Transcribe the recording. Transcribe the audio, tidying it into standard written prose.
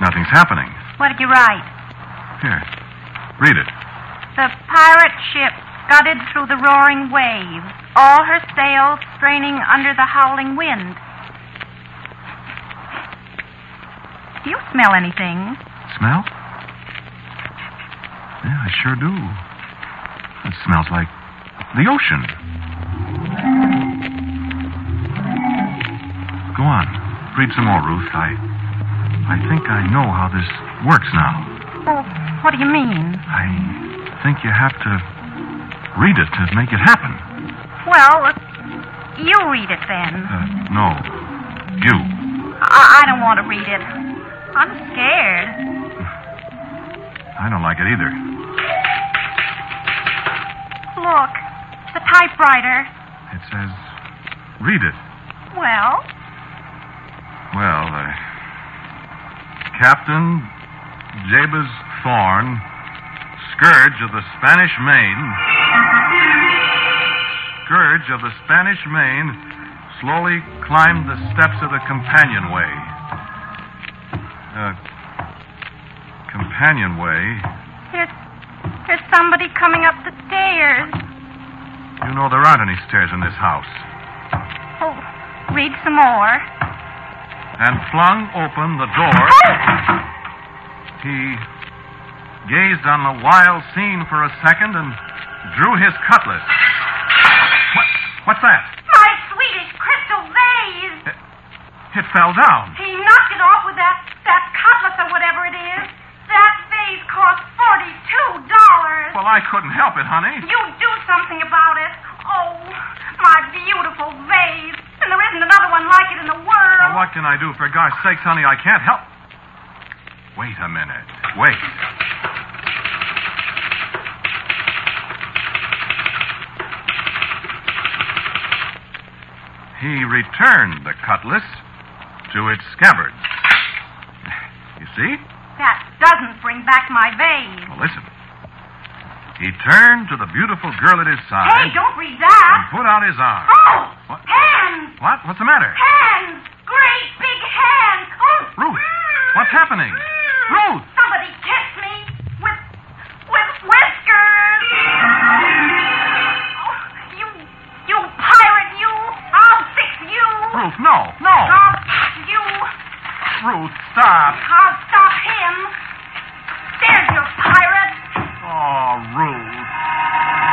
Nothing's happening. What did you write? Here, read it. The pirate ship scudded through the roaring waves, all her sails straining under the howling wind. Do you smell anything? Smell? Yeah, I sure do. It smells like the ocean. Go on. Read some more, Ruth. I think I know how this works now. Oh, what do you mean? I think you have to read it to make it happen. Well, you read it then. No. You. I don't want to read it. I'm scared. I don't like it either. Look, the typewriter. It says, read it. Well? Well, Captain Jabez Thorne, Scourge of the Spanish Main, slowly climbed the steps of the companionway. Companionway? There's somebody coming up the stairs. You know there aren't any stairs in this house. Oh, read some more. And flung open the door. He gazed on the wild scene for a second and drew his cutlass. What's that? My Swedish crystal vase. It fell down. He knocked it off with that cutlass or whatever it is. That vase cost $42. Well, I couldn't help it, honey. You do something about it. Oh, my beautiful vase. And there isn't another one like it in the world. Well, what can I do? For gosh sakes, honey, I can't help. Wait a minute. Wait. He returned the cutlass to its scabbard. You see? That doesn't bring back my vase. Well, listen. He turned to the beautiful girl at his side. Hey, don't read that. And put out his arm. Oh! What? Hands! What? What's the matter? Hands! Great big hands! Oh! Ruth, what's happening? Ruth! Somebody kiss me with whiskers! Oh, you pirate, you! I'll fix you! Ruth, no! I'll fix you! Ruth, stop! I'll stop him! There's your pirate! Oh, Ruth.